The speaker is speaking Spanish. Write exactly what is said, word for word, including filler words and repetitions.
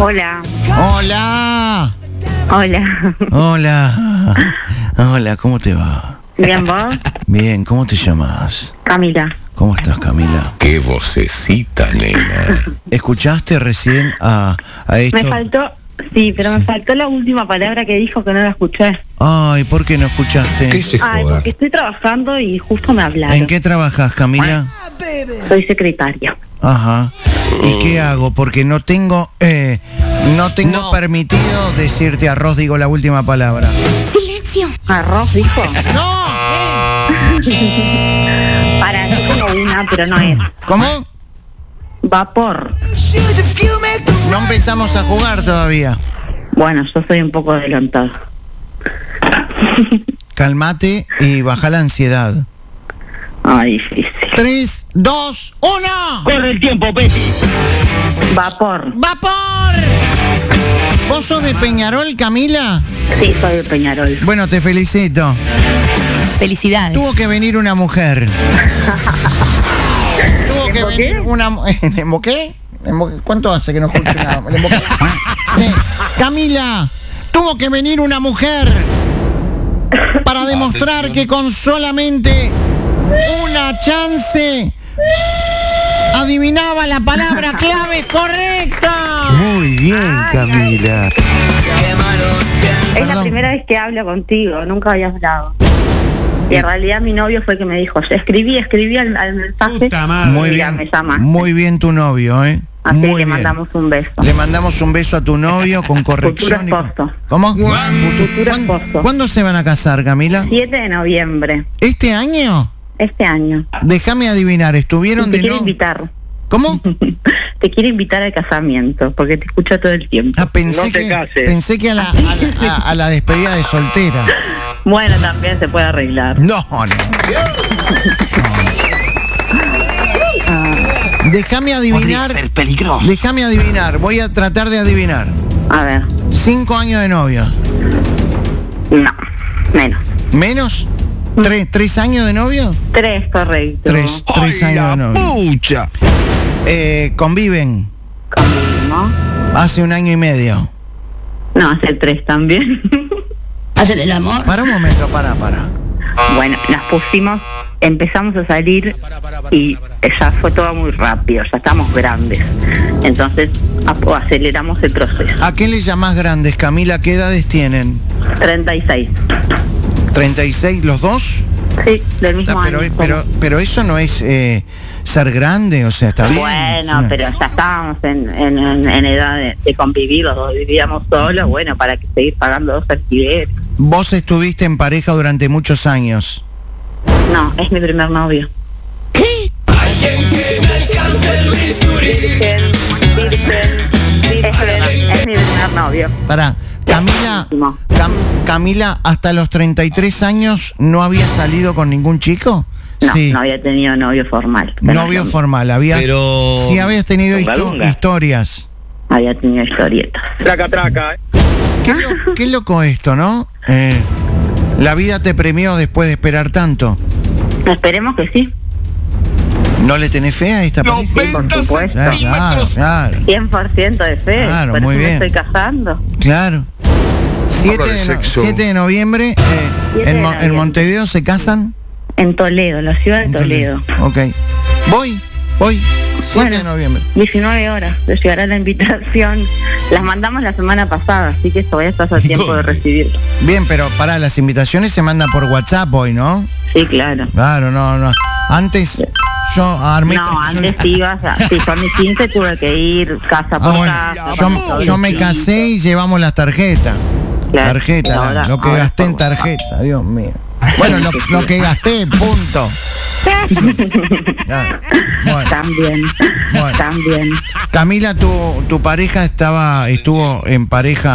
Hola. Hola. Hola. Hola. Hola, ¿cómo te va? Bien, ¿vos? Bien, ¿cómo te llamas? Camila. ¿Cómo estás, Camila? Qué vocecita, nena. ¿Escuchaste recién a, a esto? Me faltó, sí, pero Sí. me faltó la última palabra que dijo que no la escuché. Ay, ¿por qué no escuchaste? ¿Qué se Ay, joda? porque estoy trabajando y justo me hablaron. ¿En qué trabajas, Camila? Soy secretaria. Ajá. ¿Y qué hago? Porque no tengo, eh, no tengo No. permitido decirte arroz, digo la última palabra. ¡Silencio! ¿Arroz, dijo? ¡No! Para, no como una, pero no es. ¿Cómo? Vapor. No empezamos a jugar todavía. Bueno, yo soy un poco adelantada. Calmate y baja la ansiedad. Ay, difícil. Tres, dos, uno. Corre el tiempo, Betty. Vapor. ¡Vapor! ¿Vos sos de Peñarol, Camila? Sí, soy de Peñarol. Bueno, te felicito. Felicidades. Tuvo que venir una mujer. Tuvo que ¿Emboqué? venir una... ¿En emboqué? ¿Emboqué? ¿Cuánto hace que no escucho nada? ¿El emboqué? Sí. Camila, tuvo que venir una mujer para demostrar que con solamente una chance adivinaba la palabra clave correcta. Muy bien, Camila. Es la Perdón. primera vez que hablo contigo, nunca había hablado. Y Eh. en realidad mi novio fue el que me dijo, yo escribí, escribí al, al mensaje Muy y ya bien, me llama. muy bien tu novio, ¿eh? Así Muy que bien. mandamos un beso. Le mandamos un beso a tu novio con corrección. y con- esposo. ¿Cómo? Futuro ¿Cuándo, esposo. ¿Cuándo se van a casar, Camila? siete de noviembre, ¿Este año? este año. Déjame adivinar, estuvieron Te de quiero no... invitar. ¿Cómo? Te quiero invitar al casamiento, porque te escucho todo el tiempo. Ah, pensé No te que, cases. pensé que a la, a, la, a- a la despedida de soltera. Bueno, también se puede arreglar. No, no. Déjame adivinar. peligroso. Déjame adivinar. Voy a tratar de adivinar. A ver, Cinco años de novio. no, menos. ¿Menos? ¿Tres, tres años de novio? Tres, correcto. Tres, tres años de novio. Pucha. Eh, conviven Conmigo. hace un año y medio. No, hace tres también. ¿Hacen el amor? Para un momento, para, para. Bueno, nos pusimos, empezamos a salir y ya fue todo muy rápido, ya estamos grandes. Entonces a- aceleramos el proceso. ¿A qué le llamás grandes, Camila? ¿Qué edades tienen? treinta y seis. ¿treinta y seis los dos? Sí, del mismo Ah, pero, año. pero, pero eso no es eh, ser grande, o sea, está bien. Bueno, Es una- pero ya estábamos en, en, en- en edad de, de convivir, los dos vivíamos solos, bueno, para que seguir pagando dos alquileres. Vos estuviste en pareja durante muchos años. No, es mi primer novio. Virgen, virgen, virgen, es mi primer novio. Pará, Camila, Último. Cam- Camila, hasta los treinta y tres años no había salido con ningún chico. No, Sí, no había tenido novio formal. pero novio yo formal, habías, Pero- sí habías tenido Lunga, histo- lunga. historias. Había tenido historietas. Traca, traca. Qué, lo- qué loco esto, ¿no? Eh, la vida te premió después de esperar tanto. Esperemos que sí. ¿No le tenés fe a esta pareja? Por supuesto. Claro, claro, claro, cien por ciento de fe. Claro, por muy eso bien. me estoy casando. claro. siete de de, no- sexo. siete de noviembre, eh, siete en, de Mo- en noviembre. Montevideo se casan. En Toledo, la ciudad de Toledo. Ok. Voy, voy. siete de Bueno. noviembre. diecinueve horas. Les llegará la invitación. Las mandamos la semana pasada, así que todavía estás a tiempo de recibirlo. Bien, pero para las invitaciones se mandan por WhatsApp hoy, ¿no? Sí, claro. Claro, no, no. Antes yo armé. No, yo- antes ibas a... Sí, con mis quince tuve que ir casa por Ah, bueno, casa. yo, con todo yo me el casé y llevamos las tarjetas. Claro. Tarjeta, Ahora- la- lo que ahora gasté en por WhatsApp. tarjeta, Dios mío. Bueno, lo, lo que gasté, punto. Ya, bueno. También, Bueno. también. Camila, tu, tu pareja estaba, estuvo en pareja